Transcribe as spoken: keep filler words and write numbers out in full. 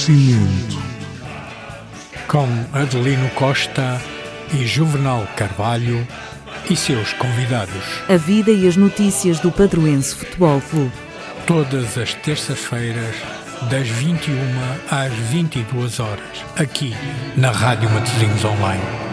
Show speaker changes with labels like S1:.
S1: Nascimento,
S2: com Adelino Costa e Juvenal Carvalho e seus convidados.
S3: A vida e as notícias do Padroense Futebol Clube.
S2: Todas as terças-feiras, das vinte e uma às vinte e duas horas, aqui na Rádio Matosinhos Online.